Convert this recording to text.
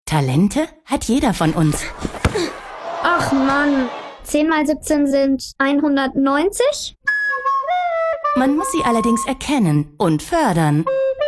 Talente hat jeder von uns. Ach Mann, 10 mal 17 sind 190? Man muss sie allerdings erkennen und fördern.